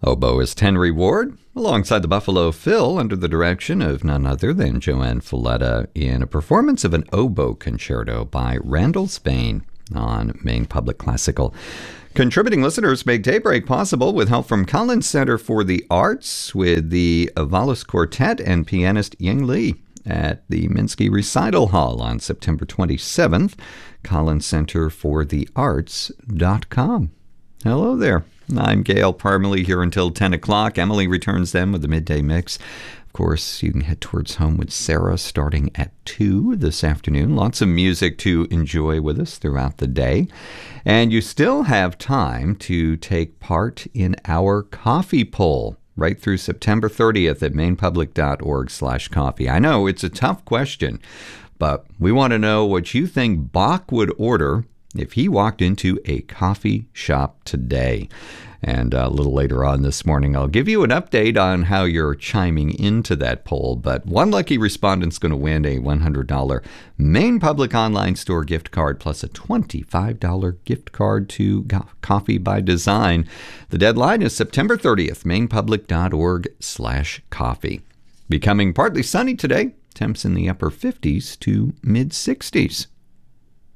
Oboist Henry Ward, alongside the Buffalo Phil, under the direction of none other than Joanne Folletta, in a performance of an oboe concerto by Randall Spain on Maine Public Classical. Contributing listeners make Daybreak possible with help from Collins Center for the Arts, with the Avalos Quartet and pianist Ying Lee at the Minsky Recital Hall on September 27th. CollinsCenterForTheArts.com. Hello there. I'm Gail Parmalee here until 10 o'clock. Emily returns then with the midday mix. Of course, you can head towards home with Sarah starting at 2 this afternoon. Lots of music to enjoy with us throughout the day. And you still have time to take part in our coffee poll right through September 30th at mainepublic.org/coffee. I know it's a tough question, but we want to know what you think Bach would order if he walked into a coffee shop today. And a little later on this morning, I'll give you an update on how you're chiming into that poll. But one lucky respondent's going to win a $100 Maine Public Online Store gift card plus a $25 gift card to Coffee by Design. The deadline is September 30th, mainepublic.org/coffee. Becoming partly sunny today. Temps in the upper 50s to mid 60s.